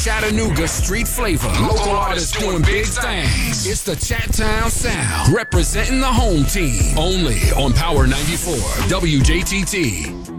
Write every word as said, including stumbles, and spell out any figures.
Chattanooga street flavor. Local artists doing big things. It's the Chat-Town Sound, representing the home team. Only on Power ninety-four W J T T.